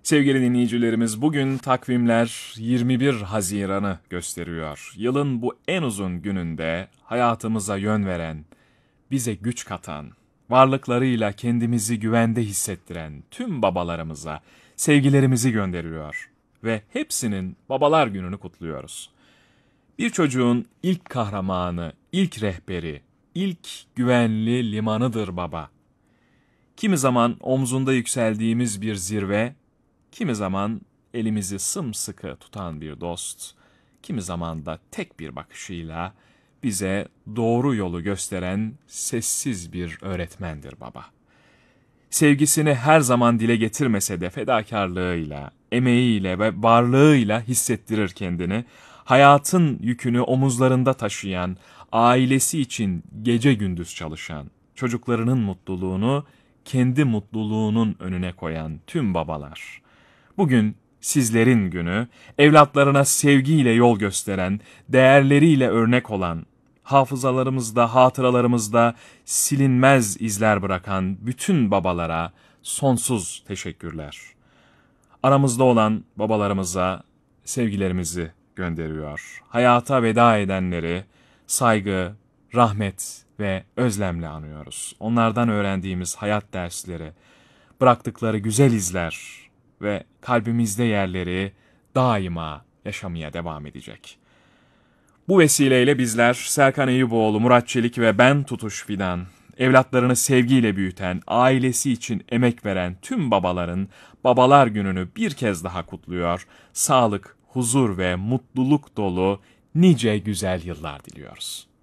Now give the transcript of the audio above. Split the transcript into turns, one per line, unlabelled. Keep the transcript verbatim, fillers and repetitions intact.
Sevgili dinleyicilerimiz, bugün takvimler yirmi bir Haziran'ı gösteriyor. Yılın bu en uzun gününde hayatımıza yön veren, bize güç katan, varlıklarıyla kendimizi güvende hissettiren tüm babalarımıza sevgilerimizi gönderiyor ve hepsinin Babalar Günü'nü kutluyoruz. Bir çocuğun ilk kahramanı, ilk rehberi, ilk güvenli limanıdır baba. Kimi zaman omzunda yükseldiğimiz bir zirve, kimi zaman elimizi sımsıkı tutan bir dost, kimi zaman da tek bir bakışıyla bize doğru yolu gösteren sessiz bir öğretmendir baba. Sevgisini her zaman dile getirmese de fedakarlığıyla, emeğiyle ve varlığıyla hissettirir kendini. Hayatın yükünü omuzlarında taşıyan, ailesi için gece gündüz çalışan, çocuklarının mutluluğunu kendi mutluluğunun önüne koyan tüm babalar. Bugün sizlerin günü, evlatlarına sevgiyle yol gösteren, değerleriyle örnek olan, hafızalarımızda, hatıralarımızda silinmez izler bırakan bütün babalara sonsuz teşekkürler. Aramızda olan babalarımıza sevgilerimizi gönderiyor. Hayata veda edenleri saygı, rahmet ve özlemle anıyoruz. Onlardan öğrendiğimiz hayat dersleri, bıraktıkları güzel izler ve kalbimizde yerleri daima yaşamaya devam edecek. Bu vesileyle bizler Serkan Eyüboğlu, Murat Çelik ve ben Tutuş Fidan, evlatlarını sevgiyle büyüten, ailesi için emek veren tüm babaların Babalar Günü'nü bir kez daha kutluyor. Sağlık, huzur ve mutluluk dolu nice güzel yıllar diliyoruz.